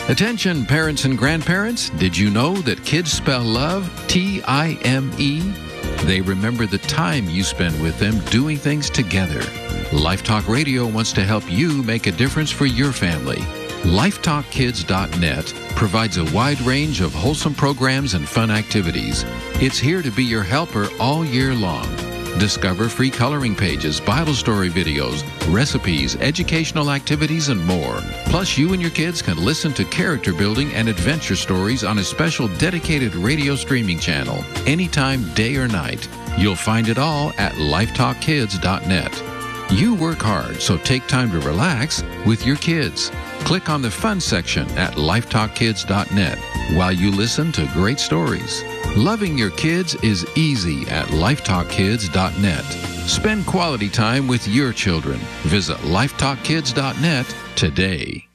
Attention, parents and grandparents. Did you know that kids spell love T-I-M-E? They remember the time you spend with them doing things together. Life Talk Radio wants to help you make a difference for your family. LifeTalkKids.net provides a wide range of wholesome programs and fun activities. It's here to be your helper all year long. Discover free coloring pages, Bible story videos, recipes, educational activities, and more. Plus, you and your kids can listen to character building and adventure stories on a special dedicated radio streaming channel, anytime, day or night. You'll find it all at LifeTalkKids.net. You work hard, so take time to relax with your kids. Click on the fun section at LifeTalkKids.net while you listen to great stories. Loving your kids is easy at LifeTalkKids.net. Spend quality time with your children. Visit LifeTalkKids.net today.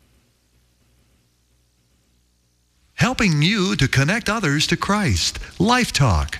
Helping you to connect others to Christ. Life Talk.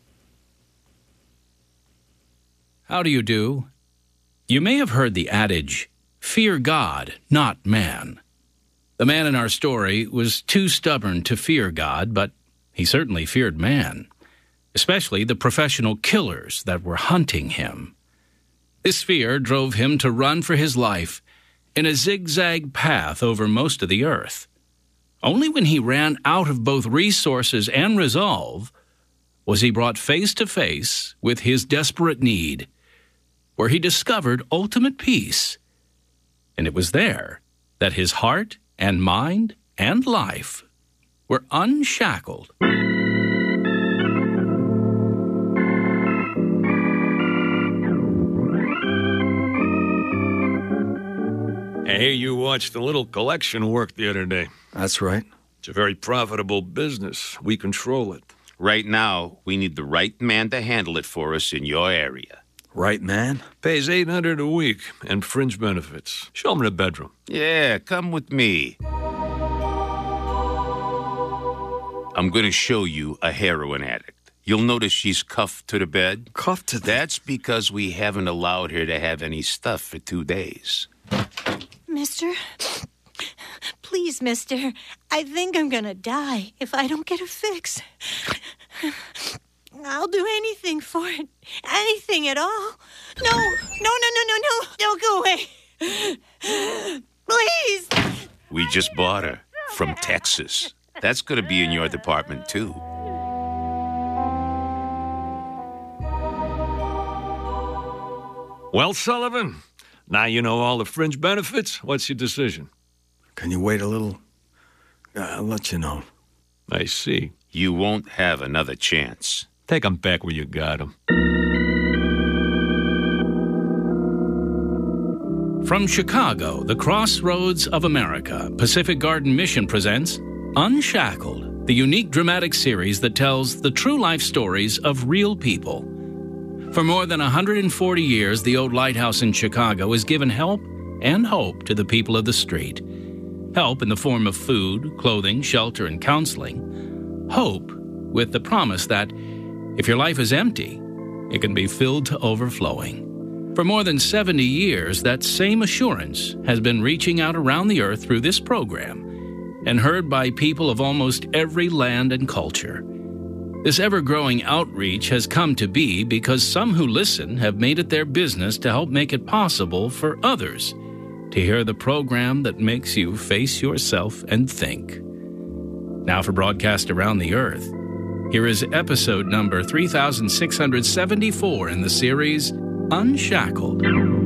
How do you do? You may have heard the adage, fear God, not man. The man in our story was too stubborn to fear God, but he certainly feared man, especially the professional killers that were hunting him. This fear drove him to run for his life in a zigzag path over most of the earth. Only when he ran out of both resources and resolve was he brought face to face with his desperate need, where he discovered ultimate peace. And it was there that his heart and mind and life were unshackled. I hear you watched a little collection work the other day. That's right. It's a very profitable business. We control it. Right now, we need the right man to handle it for us in your area. Right, man? Pays $800 a week and fringe benefits. Show him the bedroom. Yeah, come with me. I'm going to show you a heroin addict. You'll notice she's cuffed to the bed. Cuffed to the... That's because we haven't allowed her to have any stuff for 2 days. Mister? Please, mister. I think I'm gonna die if I don't get a fix. I'll do anything for it. Anything at all. No. Don't go away. Please. We just bought her from Texas. That's going to be in your department, too. Well, Sullivan, now you know all the fringe benefits. What's your decision? Can you wait a little? I'll let you know. I see. You won't have another chance. Take them back where you got them. From Chicago, the crossroads of America, Pacific Garden Mission presents Unshackled, the unique dramatic series that tells the true life stories of real people. For more than 140 years, the old lighthouse in Chicago has given help and hope to the people of the street. Help in the form of food, clothing, shelter, and counseling. Hope with the promise that if your life is empty, it can be filled to overflowing. For more than 70 years, that same assurance has been reaching out around the earth through this program and heard by people of almost every land and culture. This ever-growing outreach has come to be because some who listen have made it their business to help make it possible for others to hear the program that makes you face yourself and think. Now for broadcast around the earth, here is episode number 3674 in the series Unshackled.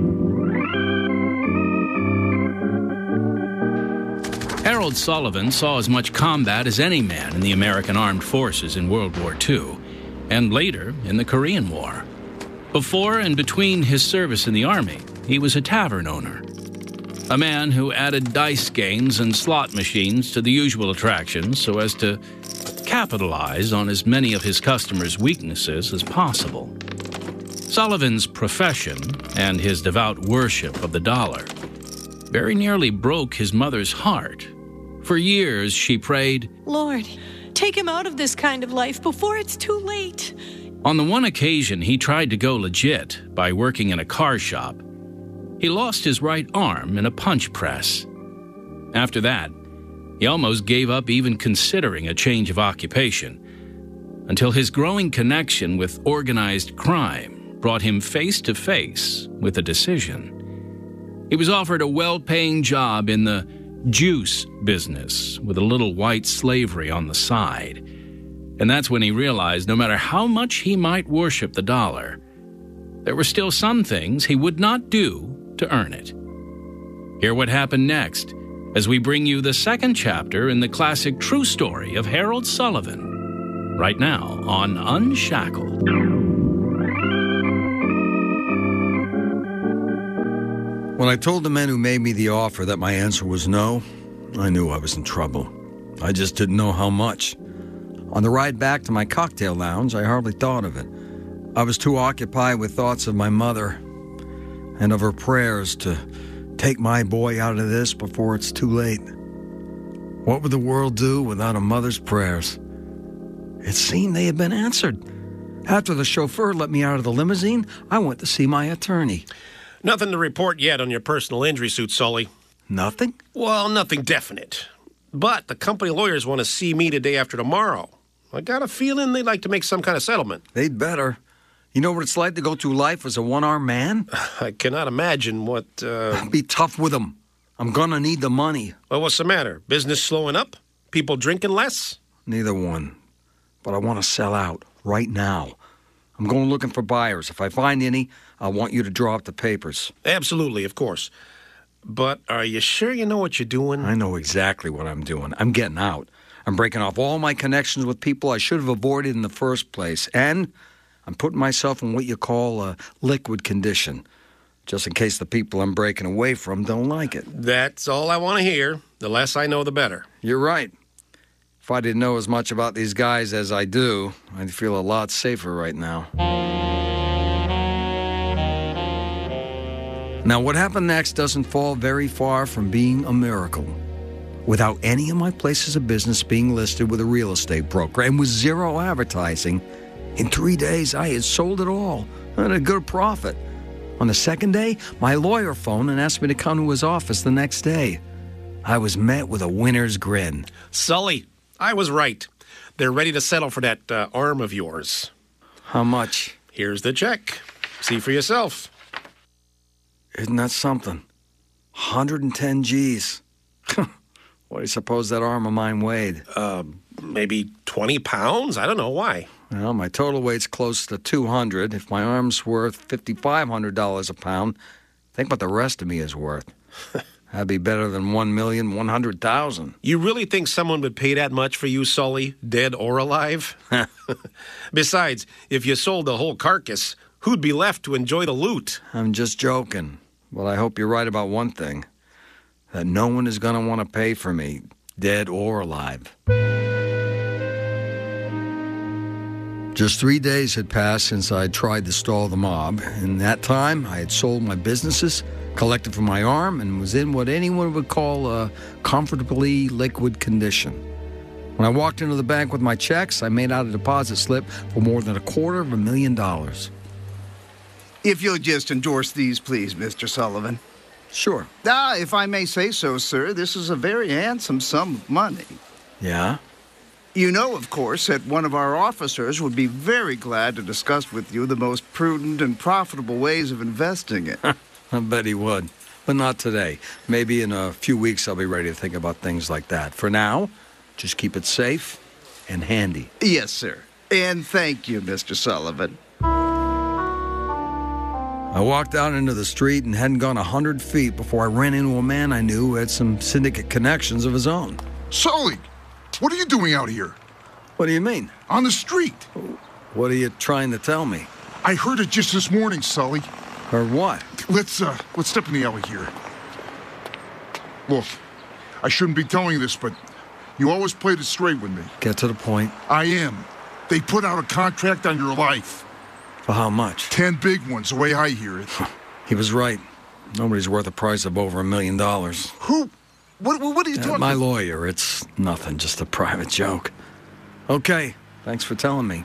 Harold Sullivan saw as much combat as any man in the American Armed Forces in World War II, and later in the Korean War. Before and between his service in the Army, he was a tavern owner. A man who added dice games and slot machines to the usual attractions so as to capitalize on as many of his customers' weaknesses as possible. Sullivan's profession and his devout worship of the dollar very nearly broke his mother's heart. For years, she prayed, Lord, take him out of this kind of life before it's too late. On the one occasion he tried to go legit by working in a car shop, he lost his right arm in a punch press. After that, He almost gave up even considering a change of occupation, until his growing connection with organized crime brought him face to face with a decision. He was offered a well-paying job in the juice business with a little white slavery on the side. And that's when he realized no matter how much he might worship the dollar, there were still some things he would not do to earn it. Hear what happened next as we bring you the second chapter in the classic true story of Harold Sullivan, right now on Unshackled. When I told the men who made me the offer that my answer was no, I knew I was in trouble. I just didn't know how much. On the ride back to my cocktail lounge, I hardly thought of it. I was too occupied with thoughts of my mother and of her prayers to take my boy out of this before it's too late. What would the world do without a mother's prayers? It seemed they had been answered. After the chauffeur let me out of the limousine, I went to see my attorney. Nothing to report yet on your personal injury suit, Sully. Nothing? Well, nothing definite. But the company lawyers want to see me the day after tomorrow. I got a feeling they'd like to make some kind of settlement. They'd better. You know what it's like to go through life as a one-armed man? I cannot imagine what, Be tough with them. I'm gonna need the money. Well, what's the matter? Business slowing up? People drinking less? Neither one. But I want to sell out right now. I'm going looking for buyers. If I find any, I want you to draw up the papers. Absolutely, of course. But are you sure you know what you're doing? I know exactly what I'm doing. I'm getting out. I'm breaking off all my connections with people I should have avoided in the first place. And I'm putting myself in what you call a liquid condition, just in case the people I'm breaking away from don't like it. That's all I want to hear. The less I know, the better. You're right. If I didn't know as much about these guys as I do, I'd feel a lot safer right now. Now, what happened next doesn't fall very far from being a miracle. Without any of my places of business being listed with a real estate broker and with zero advertising, in 3 days I had sold it all at a good profit. On the second day, my lawyer phoned and asked me to come to his office the next day. I was met with a winner's grin. Sully, I was right. They're ready to settle for that arm of yours. How much? Here's the check. See for yourself. Isn't that something? 110 G's. What do you suppose that arm of mine weighed? Maybe 20 pounds? I don't know. Why? Well, my total weight's close to 200. If my arm's worth $5,500 a pound, think what the rest of me is worth. That'd be better than $1,100,000. You really think someone would pay that much for you, Sully, dead or alive? Besides, if you sold the whole carcass, who'd be left to enjoy the loot? I'm just joking. But I hope you're right about one thing. That no one is going to want to pay for me, dead or alive. Just 3 days had passed since I tried to stall the mob. In that time, I had sold my businesses, collected for my arm, and was in what anyone would call a comfortably liquid condition. When I walked into the bank with my checks, I made out a deposit slip for more than $250,000. If you'll just endorse these, please, Mr. Sullivan. Sure. If I may say so, sir, this is a very handsome sum of money. Yeah? You know, of course, that one of our officers would be very glad to discuss with you the most prudent and profitable ways of investing it. I bet he would. But not today. Maybe in a few weeks I'll be ready to think about things like that. For now, just keep it safe and handy. Yes, sir. And thank you, Mr. Sullivan. I walked out into the street and hadn't gone 100 feet before I ran into a man I knew who had some syndicate connections of his own. Sully, what are you doing out here? What do you mean? On the street. What are you trying to tell me? I heard it just this morning, Sully. Or what? Let's step in the alley here. Look, I shouldn't be telling you this, but you always played it straight with me. Get to the point. I am. They put out a contract on your life. For how much? 10 big ones, the way I hear it. He was right. Nobody's worth a price of over $1 million. Who? What are you talking about? My lawyer. It's nothing, just a private joke. Okay, thanks for telling me.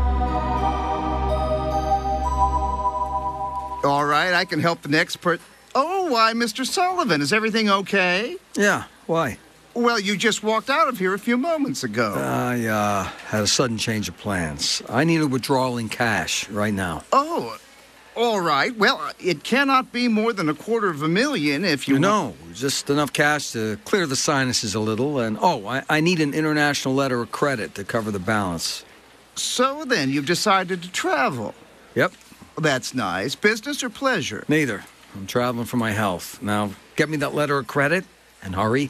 All right, I can help the next Oh, why, Mr. Sullivan, is everything okay? Yeah, why? Well, you just walked out of here a few moments ago. I had a sudden change of plans. I need a withdrawal in cash right now. Oh, all right. Well, it cannot be more than $250,000 if you... No, just enough cash to clear the sinuses a little. And, I need an international letter of credit to cover the balance. So then, you've decided to travel. Yep. That's nice. Business or pleasure? Neither. I'm traveling for my health. Now, get me that letter of credit and hurry.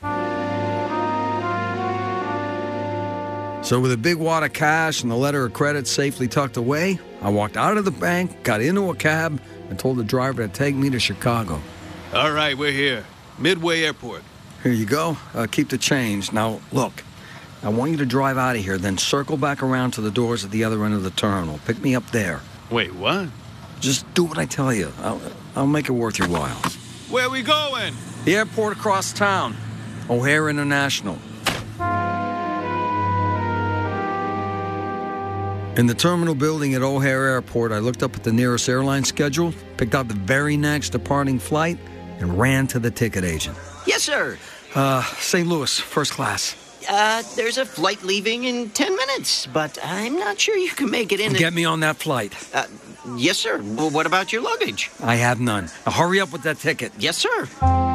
So with a big wad of cash and the letter of credit safely tucked away, I walked out of the bank, got into a cab, and told the driver to take me to Chicago. All right, we're here. Midway Airport. Here you go. Keep the change. Now, look, I want you to drive out of here, then circle back around to the doors at the other end of the terminal. Pick me up there. Wait, what? Just do what I tell you. I'll make it worth your while. Where are we going? The airport across town. O'Hare International. In the terminal building at O'Hare Airport, I looked up at the nearest airline schedule, picked out the very next departing flight, and ran to the ticket agent. Yes, sir. St. Louis, first class. There's a flight leaving in 10 minutes, but I'm not sure you can make it in. Get me on that flight. Yes, sir. Well, what about your luggage? I have none. Now, hurry up with that ticket. Yes, sir.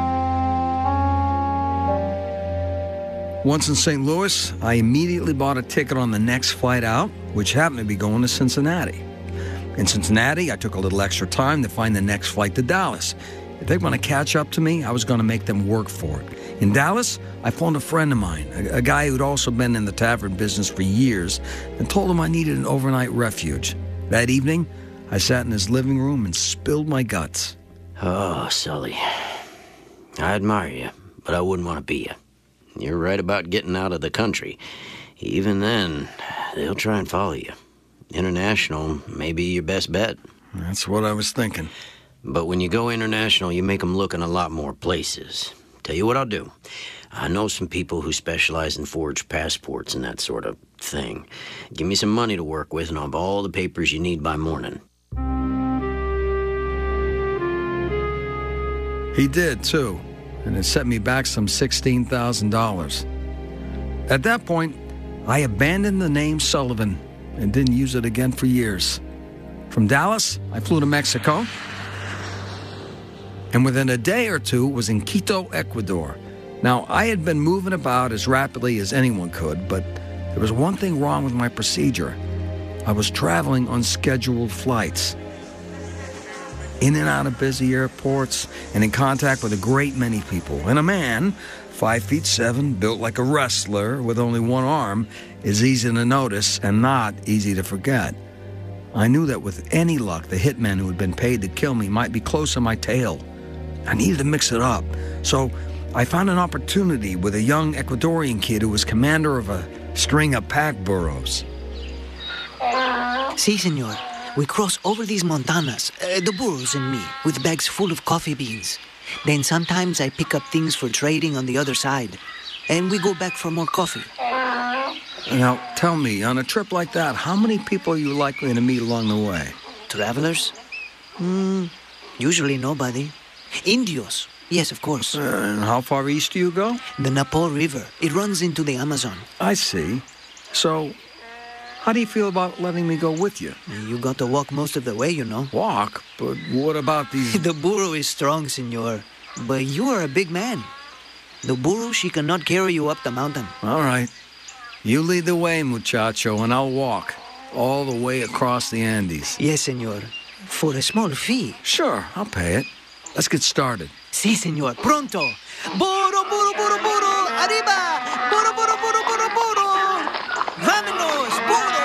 Once in St. Louis, I immediately bought a ticket on the next flight out, which happened to be going to Cincinnati. In Cincinnati, I took a little extra time to find the next flight to Dallas. If they want to catch up to me, I was going to make them work for it. In Dallas, I phoned a friend of mine, a guy who'd also been in the tavern business for years, and told him I needed an overnight refuge. That evening, I sat in his living room and spilled my guts. Oh, Sully. I admire you, but I wouldn't want to be you. You're right about getting out of the country. Even then, they'll try and follow you. International may be your best bet. That's what I was thinking. But when you go international, you make them look in a lot more places. Tell you what I'll do. I know some people who specialize in forged passports and that sort of thing. Give me some money to work with, and I'll have all the papers you need by morning. He did, too. And it set me back some $16,000. At that point, I abandoned the name Sullivan and didn't use it again for years. From Dallas, I flew to Mexico, and within a day or two was in Quito, Ecuador. Now, I had been moving about as rapidly as anyone could, but there was one thing wrong with my procedure. I was traveling on scheduled flights. In and out of busy airports, and in contact with a great many people. And a man, 5'7", built like a wrestler with only one arm, is easy to notice and not easy to forget. I knew that with any luck, the hitman who had been paid to kill me might be close on my tail. I needed to mix it up. So I found an opportunity with a young Ecuadorian kid who was commander of a string of pack burros. Si, senor. We cross over these montanas, the burros and me, with bags full of coffee beans. Then sometimes I pick up things for trading on the other side. And we go back for more coffee. Now, tell me, on a trip like that, how many people are you likely to meet along the way? Travelers? Usually nobody. Indios. Yes, of course. And how far east do you go? The Napo River. It runs into the Amazon. I see. So, how do you feel about letting me go with you? You got to walk most of the way, you know. Walk? But what about these... The burro is strong, senor. But you are a big man. The burro, she cannot carry you up the mountain. All right. You lead the way, muchacho, and I'll walk all the way across the Andes. Yes, senor. For a small fee. Sure, I'll pay it. Let's get started. Si, senor. Pronto. Burro, burro, burro, burro. Arriba. Burro, burro, burro, burro, burro. Vámonos. Burro,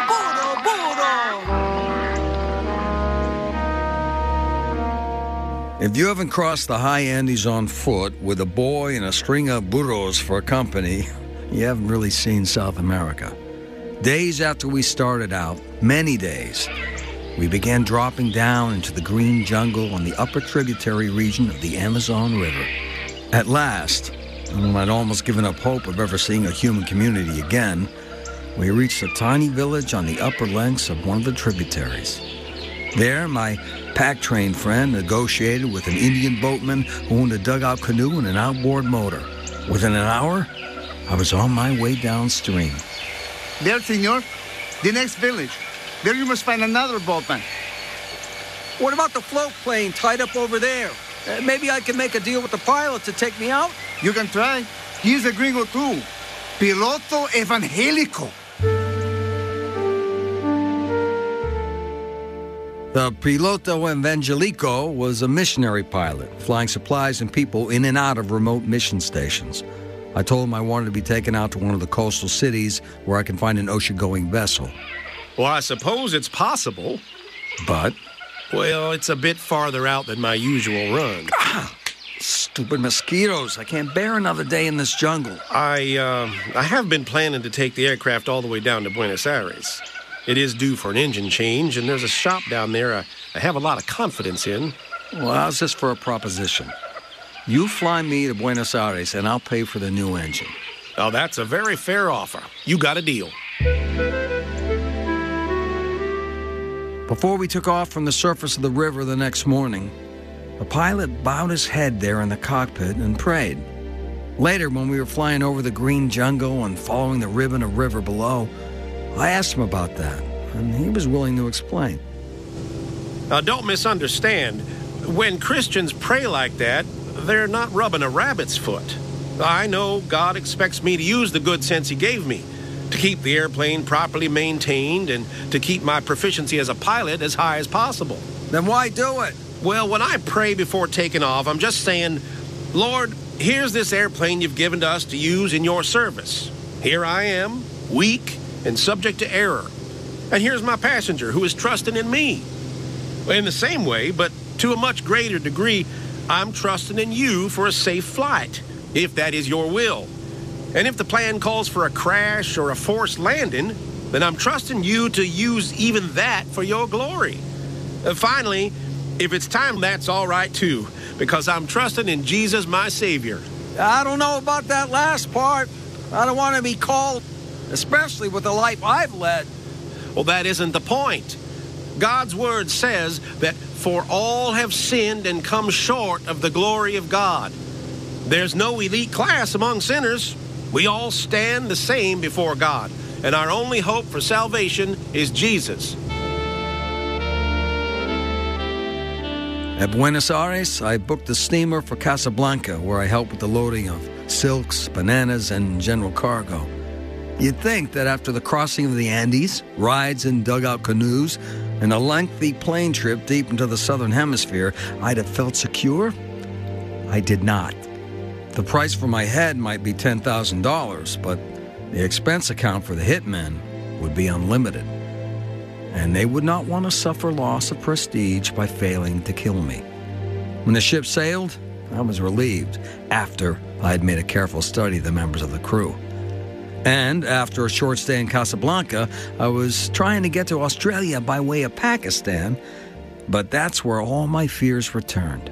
burro, burro. If you haven't crossed the high Andes on foot with a boy and a string of burros for a company, you haven't really seen South America. Days after we started out, many days, we began dropping down into the green jungle on the upper tributary region of the Amazon River. At last, and when I'd almost given up hope of ever seeing a human community again, we reached a tiny village on the upper lengths of one of the tributaries. There, my pack-train friend negotiated with an Indian boatman who owned a dugout canoe and an outboard motor. Within an hour, I was on my way downstream. There, senor. The next village. There you must find another boatman. What about the float plane tied up over there? Maybe I can make a deal with the pilot to take me out? You can try. He's a gringo too. Piloto evangelico. The Piloto Evangelico was a missionary pilot, flying supplies and people in and out of remote mission stations. I told him I wanted to be taken out to one of the coastal cities where I can find an ocean-going vessel. Well, I suppose it's possible. But? Well, it's a bit farther out than my usual run. Stupid mosquitoes. I can't bear another day in this jungle. I have been planning to take the aircraft all the way down to Buenos Aires. It is due for an engine change, and there's a shop down there I have a lot of confidence in. Well, how's this for a proposition? You fly me to Buenos Aires, and I'll pay for the new engine. Oh, that's a very fair offer. You got a deal. Before we took off from the surface of the river the next morning, the pilot bowed his head there in the cockpit and prayed. Later, when we were flying over the green jungle and following the ribbon of river below, I asked him about that, and he was willing to explain. Now, don't misunderstand. When Christians pray like that, they're not rubbing a rabbit's foot. I know God expects me to use the good sense He gave me, to keep the airplane properly maintained and to keep my proficiency as a pilot as high as possible. Then why do it? Well, when I pray before taking off, I'm just saying, Lord, here's this airplane you've given to us to use in your service. Here I am, weak and subject to error. And here's my passenger who is trusting in me. In the same way, but to a much greater degree, I'm trusting in you for a safe flight, if that is your will. And if the plan calls for a crash or a forced landing, then I'm trusting you to use even that for your glory. Finally, if it's time, that's all right too, because I'm trusting in Jesus, my Savior. I don't know about that last part. I don't want to be called, especially with the life I've led. Well, that isn't the point. God's word says that for all have sinned and come short of the glory of God. There's no elite class among sinners. We all stand the same before God, and our only hope for salvation is Jesus. At Buenos Aires, I booked a steamer for Casablanca, where I helped with the loading of silks, bananas, and general cargo. You'd think that after the crossing of the Andes, rides in dugout canoes, and a lengthy plane trip deep into the southern hemisphere, I'd have felt secure. I did not. The price for my head might be $10,000, but the expense account for the hitmen would be unlimited. And they would not want to suffer loss of prestige by failing to kill me. When the ship sailed, I was relieved after I had made a careful study of the members of the crew. And after a short stay in Casablanca, I was trying to get to Australia by way of Pakistan, but that's where all my fears returned.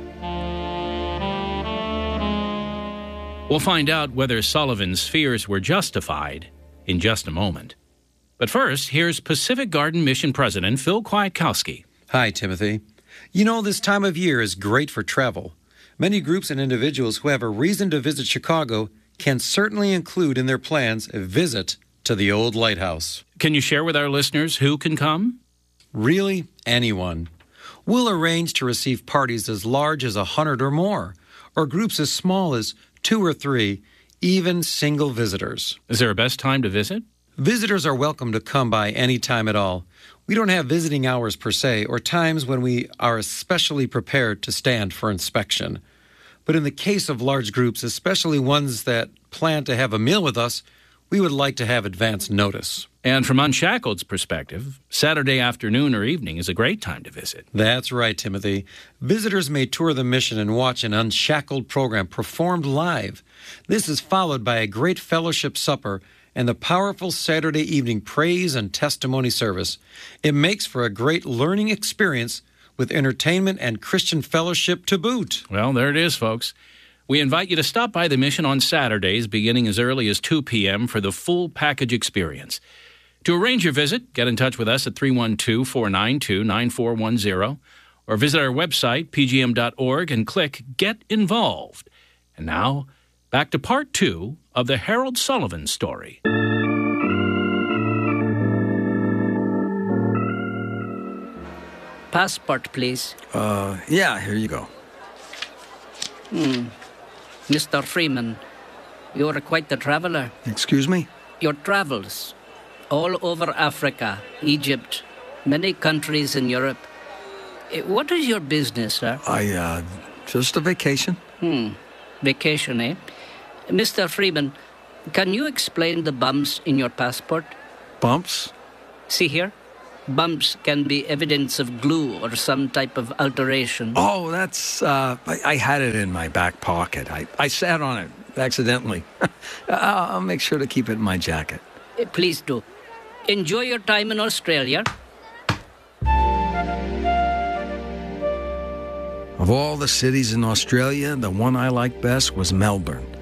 We'll find out whether Sullivan's fears were justified in just a moment. But first, here's Pacific Garden Mission President Phil Kwiatkowski. Hi, Timothy. You know, this time of year is great for travel. Many groups and individuals who have a reason to visit Chicago can certainly include in their plans a visit to the old lighthouse. Can you share with our listeners who can come? Really, anyone. We'll arrange to receive parties as large as 100 or more, or groups as small as 2 or 3, even single visitors. Is there a best time to visit? Visitors are welcome to come by any time at all. We don't have visiting hours per se, or times when we are especially prepared to stand for inspection. But in the case of large groups, especially ones that plan to have a meal with us, we would like to have advance notice. And from Unshackled's perspective, Saturday afternoon or evening is a great time to visit. That's right, Timothy. Visitors may tour the mission and watch an Unshackled program performed live. This is followed by a great fellowship supper and the powerful Saturday evening praise and testimony service. It makes for a great learning experience with entertainment and Christian fellowship to boot. Well, there it is, folks. We invite you to stop by the mission on Saturdays, beginning as early as 2 p.m. for the full package experience. To arrange your visit, get in touch with us at 312-492-9410 or visit our website, pgm.org, and click Get Involved. And now, back to part 2 of the Harold Sullivan story. Passport, please. Yeah, here you go. Mr. Freeman, you're quite the traveler. Excuse me? Your travels, all over Africa, Egypt, many countries in Europe. What is your business, sir? Just a vacation. Vacation, eh? Mr. Freeman, can you explain the bumps in your passport? Bumps? See here? Bumps can be evidence of glue or some type of alteration. Oh, that's... I had it in my back pocket. I sat on it accidentally. I'll make sure to keep it in my jacket. Please do. Enjoy your time in Australia. Of all the cities in Australia, the one I liked best was Melbourne.